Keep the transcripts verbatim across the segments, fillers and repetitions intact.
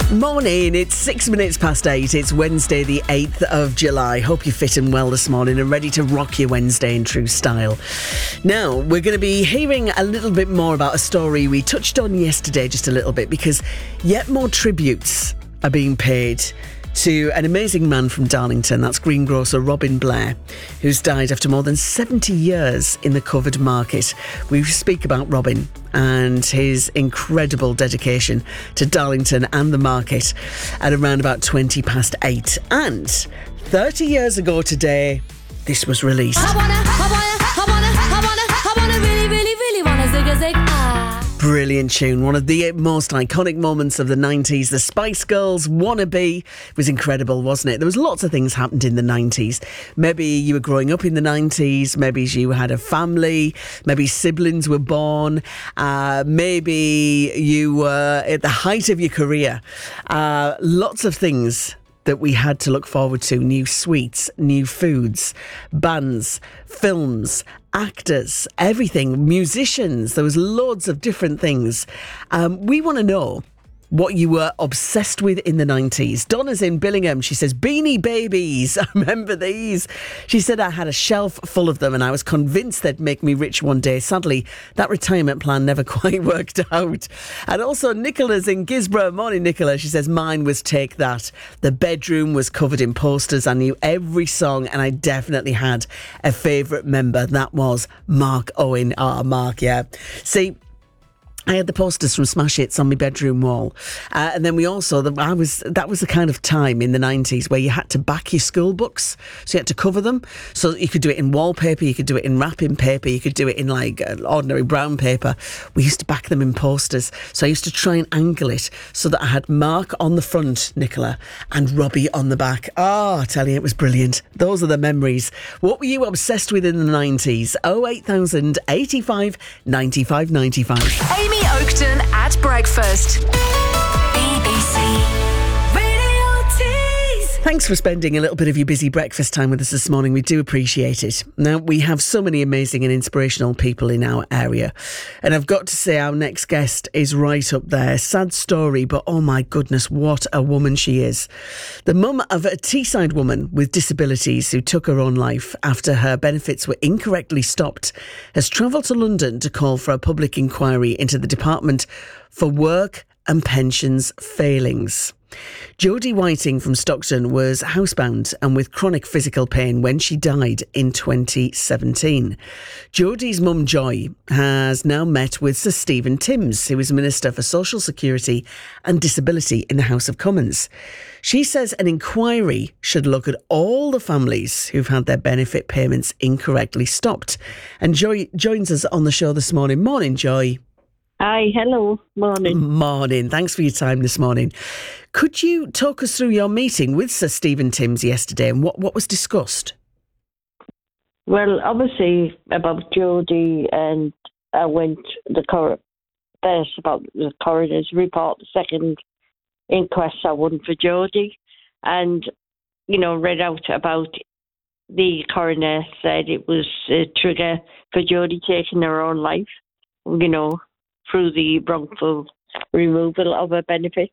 Morning, it's six minutes past eight. It's Wednesday, the eighth of July. Hope you're fit and well this morning and ready to rock your Wednesday in true style. Now, we're going to be hearing a little bit more about a story we touched on yesterday, just a little bit, because yet more tributes are being paid to an amazing man from Darlington. That's greengrocer Robin Blair, who's died after more than seventy years in the covered market. We speak about Robin and his incredible dedication to Darlington and the market at around about twenty past eight. And thirty years ago today, this was released. I wanna, I wanna, I wanna, I wanna, I wanna really, really, really wanna zig a zig ah. Brilliant tune. One of the most iconic moments of the nineties. The Spice Girls, Wannabe, was incredible, wasn't it? There was lots of things happened in the nineties. Maybe you were growing up in the nineties. Maybe you had a family. Maybe siblings were born. Uh, maybe you were at the height of your career. Uh, lots of things that we had to look forward to. New sweets, new foods, bands, films, actors, everything, musicians. There was loads of different things. Um, we want to know what you were obsessed with in the nineties. Donna's in Billingham. She says, Beanie Babies. I remember these. She said, I had a shelf full of them and I was convinced they'd make me rich one day. Sadly, that retirement plan never quite worked out. And also Nicola's in Gisborough. Morning, Nicola. She says, mine was Take That. The bedroom was covered in posters. I knew every song and I definitely had a favourite member. That was Mark Owen. Ah, oh, Mark, yeah. See, I had the posters from Smash Hits on my bedroom wall. Uh, and then we also, the, I was that was the kind of time in the nineties where you had to back your school books. So you had to cover them. So you could do it in wallpaper, you could do it in wrapping paper, you could do it in like uh, ordinary brown paper. We used to back them in posters. So I used to try and angle it so that I had Mark on the front, Nicola, and Robbie on the back. Oh, I tell you, it was brilliant. Those are the memories. What were you obsessed with in the nineties? oh eight thousand eighty-five ninety-five ninety-five. Amy Oakton at breakfast. B B C Radio Tees. Thanks for spending a little bit of your busy breakfast time with us this morning. We do appreciate it. Now, we have so many amazing and inspirational people in our area. And I've got to say, our next guest is right up there. Sad story, but oh my goodness, what a woman she is. The mum of a Teesside woman with disabilities who took her own life after her benefits were incorrectly stopped has travelled to London to call for a public inquiry into the Department for Work and Pensions failings. Jodie Whiting from Stockton was housebound and with chronic physical pain when she died in twenty seventeen. Jodie's mum Joy has now met with Sir Stephen Timms, who is Minister for Social Security and Disability in the House of Commons. She says an inquiry should look at all the families who've had their benefit payments incorrectly stopped. And Joy joins us on the show this morning. Morning, Joy. Hi, hello, morning. Morning. Thanks for your time this morning. Could you talk us through your meeting with Sir Stephen Timms yesterday and what, what was discussed? Well, obviously about Jodie, and I went the cor- first about the coroner's report, the second inquest I won for Jodie, and, you know, read out about the coroner said it was a trigger for Jodie taking her own life, you know, through the wrongful removal of her benefits.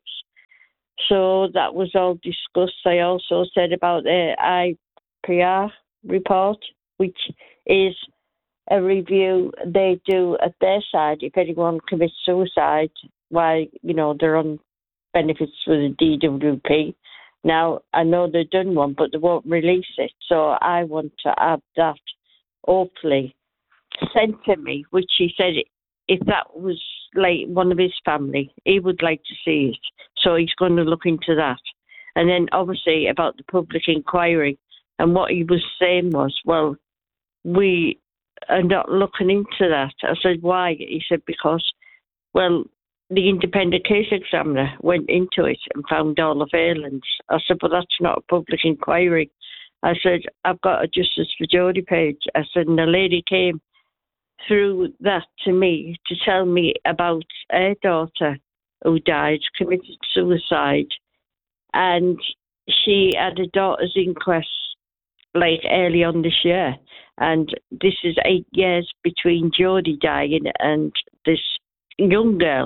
So that was all discussed. I also said about the I P R report, which is a review they do at their side if anyone commits suicide while, you know, they're on benefits with the D W P. Now, I know they've done one, but they won't release it. So I want to have that hopefully sent to me, which he said if that was like one of his family, he would like to see it. So he's going to look into that. And then obviously about the public inquiry, and what he was saying was, well, we are not looking into that. I said, why? He said, because, well, the independent case examiner went into it and found all the failings. I said, but that's not a public inquiry. I said, I've got a Justice for Jodie page. I said, and the lady came through that to me to tell me about her daughter who died, committed suicide, and she had a daughter's inquest like early on this year, and this is eight years between Jodie dying and this young girl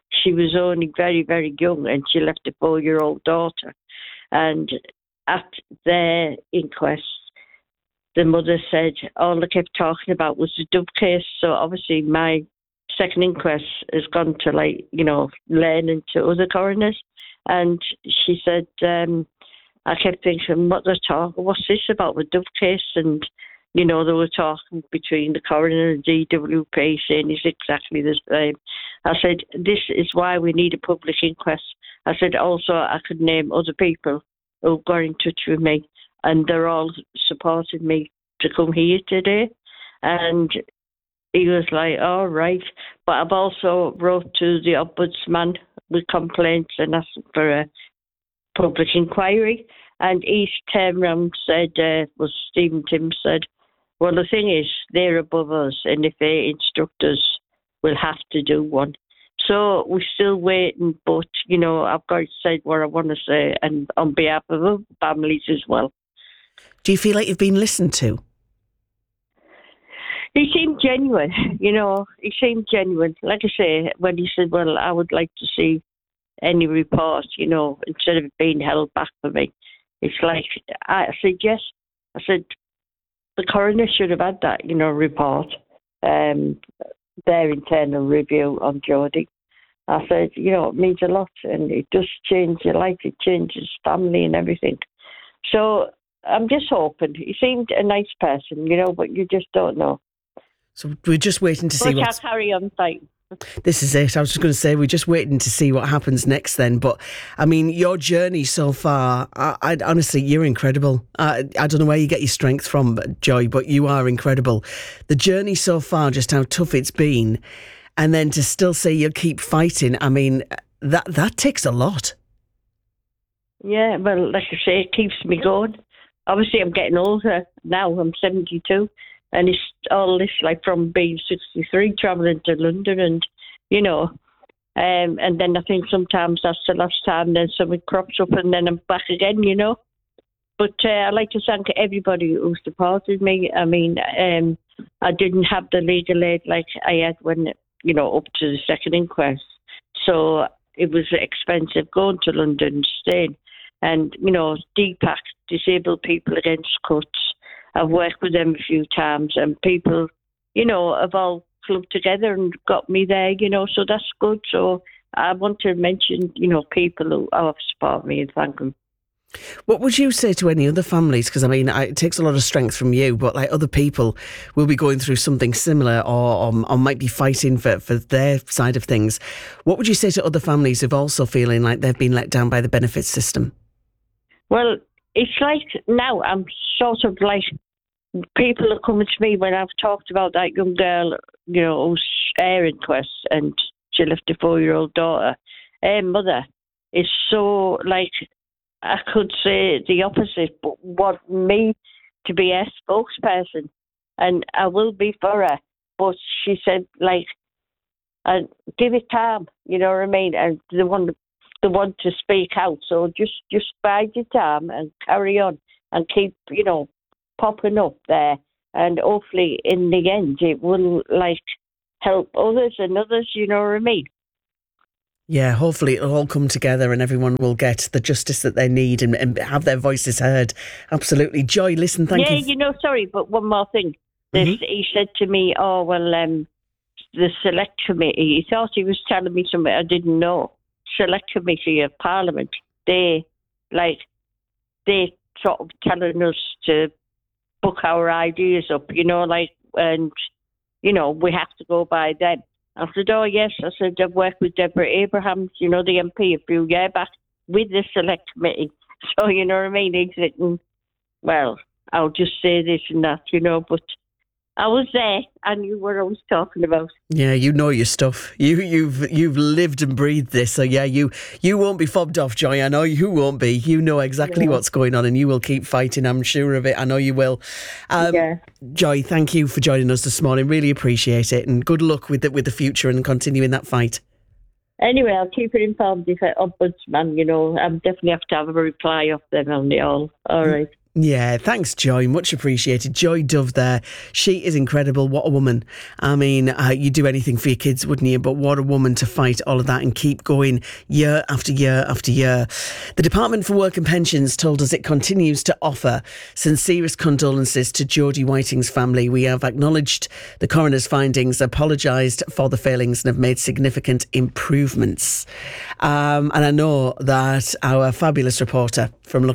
she was only very, very young and she left a four-year-old daughter. And at their inquest, the mother said all they kept talking about was the Dove case. So obviously my second inquest has gone to, like, you know, learning to other coroners. And she said, um, I kept thinking, what they're talking, what's this about the Dove case? And, you know, they were talking between the coroner and D W P saying it's exactly the same. I said, this is why we need a public inquest. I said, also, I could name other people who got in touch with me, and they're all supporting me to come here today. And he was like, all right. But I've also wrote to the Ombudsman with complaints and asked for a public inquiry. And he turned around and said, uh, well, Stephen Tim said, well, the thing is, they're above us, and if they instruct us, we'll have to do one. So we're still waiting, but, you know, I've got to say what I want to say, and on behalf of the families as well. Do you feel like you've been listened to? He seemed genuine, you know, he seemed genuine. Like I say, when he said, well, I would like to see any report, you know, instead of it being held back for me. It's like, I said, yes. I said, the coroner should have had that, you know, report, um, their internal review on Jodie. I said, you know, it means a lot, and it does change your life. It changes family and everything. So I'm just hoping. He seemed a nice person, you know, but you just don't know. So we're just waiting to see what. I'll carry on fighting. This is it. I was just going to say, we're just waiting to see what happens next then. But, I mean, your journey so far, I, I honestly, you're incredible. I, I don't know where you get your strength from, Joy, but you are incredible. The journey so far, just how tough it's been, and then to still say you'll keep fighting, I mean, that, that takes a lot. Yeah, well, like I say, it keeps me going. Obviously, I'm getting older now. I'm seventy-two. And it's all this, like, from being sixty-three, travelling to London, and, you know, um, and then I think sometimes that's the last time, then something crops up and then I'm back again, you know. But uh, I'd like to thank everybody who supported me. I mean, um, I didn't have the legal aid like I had when, you know, up to the second inquest. So it was expensive going to London, staying. And, you know, D PAC, Disabled People Against Cuts, I've worked with them a few times, and people, you know, have all clubbed together and got me there, you know, so that's good. So I want to mention, you know, people who have supported me and thank them. What would you say to any other families? Because, I mean, it takes a lot of strength from you, but, like, other people will be going through something similar or, or, or might be fighting for, for their side of things. What would you say to other families who've also feeling like they've been let down by the benefits system? Well, it's like now I'm sort of like, people are coming to me when I've talked about that young girl, you know, who's her inquest, and she left a four-year-old daughter. Her mother is so, like, I could say the opposite, but want me to be a spokesperson, and I will be for her. But she said, like, uh, give it time, you know what I mean? And they want, they want to speak out, so just, just bide your time and carry on and keep, you know, popping up there, and hopefully in the end it will, like, help others and others, you know what I mean? Yeah, hopefully it'll all come together and everyone will get the justice that they need and, and have their voices heard. Absolutely. Joy, listen, thank yeah, you. Yeah, you know, sorry, but one more thing. This, mm-hmm. He said to me, oh, well, um, the select committee, he thought he was telling me something I didn't know. Select committee of Parliament, they, like, they sort of telling us to book our ideas up, you know, like, and, you know, we have to go by them. I said, oh, yes. I said, I've worked with Deborah Abrahams, you know, the M P a few years back with the select committee. So, you know what I mean? He's thinking, well, I'll just say this and that, you know, but I was there. I knew what I was talking about. Yeah, you know your stuff. You, you've you've lived and breathed this. So, yeah, you, you won't be fobbed off, Joy. I know you won't be. You know exactly yeah. what's going on and you will keep fighting. I'm sure of it. I know you will. Um, yeah. Joy, thank you for joining us this morning. Really appreciate it. And good luck with the, with the future and continuing that fight. Anyway, I'll keep it informed if I ombudsman, you know. I definitely have to have a reply off them on the all. All right. Yeah, thanks, Joy. Much appreciated. Joy Dove there. She is incredible. What a woman. I mean, uh, you'd do anything for your kids, wouldn't you? But what a woman to fight all of that and keep going year after year after year. The Department for Work and Pensions told us it continues to offer sincerest condolences to Jodie Whiting's family. We have acknowledged the coroner's findings, apologised for the failings and have made significant improvements. Um, and I know that our fabulous reporter from